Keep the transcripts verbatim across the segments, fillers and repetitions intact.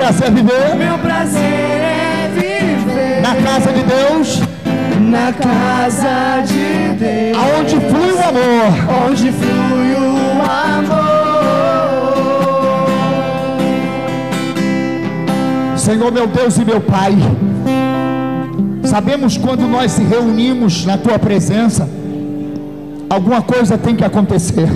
prazer é viver. Meu prazer é viver Na casa de Deus. Na casa de Deus. Aonde flui o amor. Onde flui o amor. Senhor, meu Deus e meu Pai, sabemos quando nós se reunimos na Tua presença, alguma coisa tem que acontecer.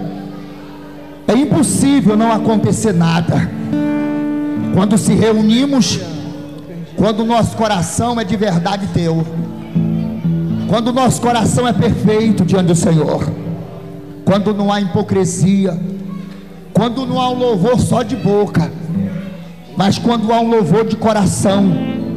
É impossível não acontecer nada quando se reunimos, quando o nosso coração é de verdade Teu, quando o nosso coração é perfeito diante do Senhor, quando não há hipocrisia, quando não há um louvor só de boca, mas quando há um louvor de coração,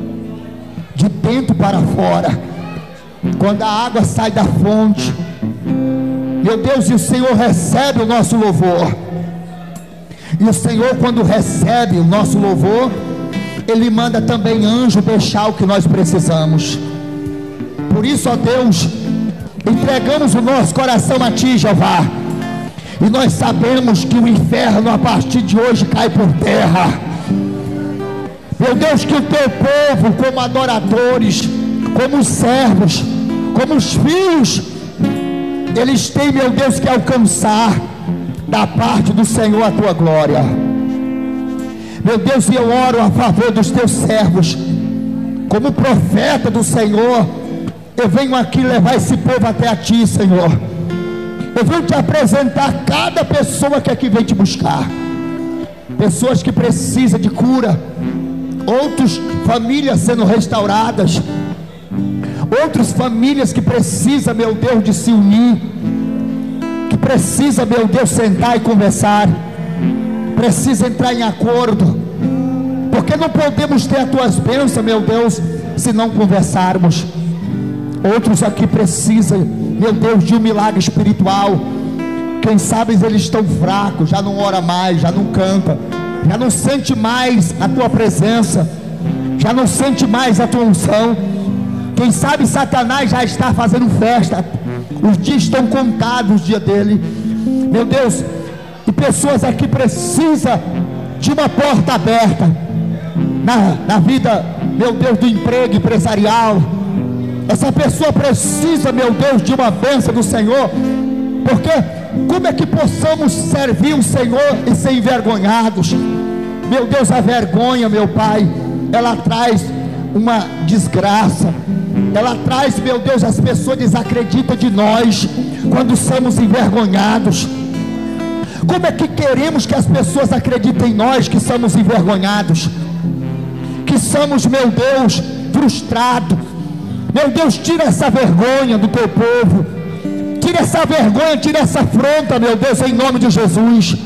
de dentro para fora, quando a água sai da fonte, meu Deus, e o Senhor recebe o nosso louvor. E o Senhor, quando recebe o nosso louvor, Ele manda também anjo deixar o que nós precisamos. Por isso, ó Deus, entregamos o nosso coração a Ti, Jeová, e nós sabemos que o inferno a partir de hoje cai por terra. Meu Deus, que o Teu povo, como adoradores, como servos, como os filhos, eles têm, meu Deus, que alcançar da parte do Senhor a Tua glória. Meu Deus, e eu oro a favor dos Teus servos, como profeta do Senhor. Eu venho aqui levar esse povo até a Ti, Senhor. Eu venho te apresentar cada pessoa que aqui vem te buscar, pessoas que precisam de cura, outras famílias sendo restauradas, outras famílias que precisam, meu Deus, de se unir, que precisa, meu Deus, sentar e conversar, precisa entrar em acordo, porque não podemos ter as Tuas bênçãos, meu Deus, se não conversarmos. Outros aqui precisam, meu Deus, de um milagre espiritual. Quem sabe eles estão fracos, já não ora mais, já não canta, já não sente mais a Tua presença, já não sente mais a Tua unção. Quem sabe Satanás já está fazendo festa, os dias estão contados, os dias dele, meu Deus. E pessoas aqui precisam de uma porta aberta na, na vida, meu Deus, do emprego empresarial. Essa pessoa precisa, meu Deus, de uma bênção do Senhor, porque como é que possamos servir o Senhor e ser envergonhados? Meu Deus, a vergonha, meu Pai, ela traz uma desgraça, ela traz, meu Deus, as pessoas desacreditam de nós quando somos envergonhados. Como é que queremos que as pessoas acreditem em nós que somos envergonhados, que somos, meu Deus, frustrados? Meu Deus, tira essa vergonha do Teu povo, tira essa vergonha, tira essa afronta, meu Deus, em nome de Jesus,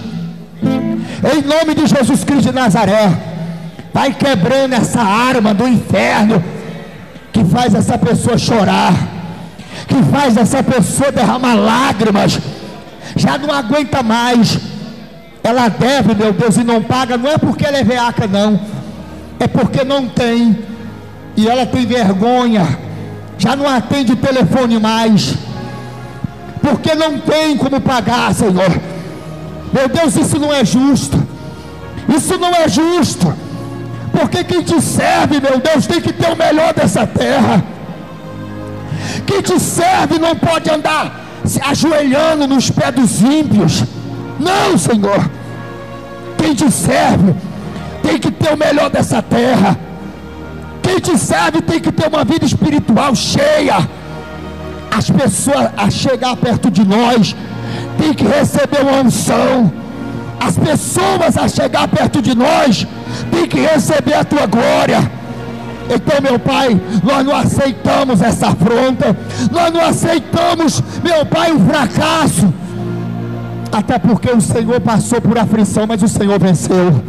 em nome de Jesus Cristo de Nazaré. Vai quebrando essa arma do inferno que faz essa pessoa chorar, que faz essa pessoa derramar lágrimas, já não aguenta mais. Ela deve, meu Deus, e não paga, não é porque ela é veaca, não, é porque não tem, e ela tem vergonha, já não atende o telefone mais, porque não tem como pagar, Senhor. Meu Deus, isso não é justo, isso não é justo, porque quem te serve, meu Deus, tem que ter o melhor dessa terra. Quem te serve não pode andar se ajoelhando nos pés dos ímpios, não, Senhor. Quem te serve tem que ter o melhor dessa terra. Quem te serve tem que ter uma vida espiritual cheia. As pessoas a chegar perto de nós tem que receber uma unção. As pessoas a chegar perto de nós tem que receber a Tua glória. Então, meu Pai, nós não aceitamos essa afronta, nós não aceitamos, meu Pai, o fracasso, até porque o Senhor passou por aflição, mas o Senhor venceu.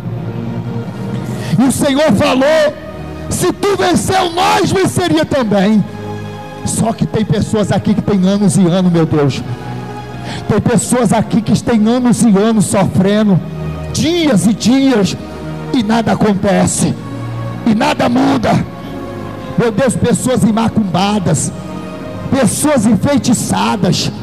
E o Senhor falou: se Tu venceu, nós venceria também. Só que tem pessoas aqui que tem anos e anos, meu Deus, tem pessoas aqui que têm anos e anos sofrendo, dias e dias, e nada acontece, e nada muda. Meu Deus, pessoas imacumbadas, pessoas enfeitiçadas,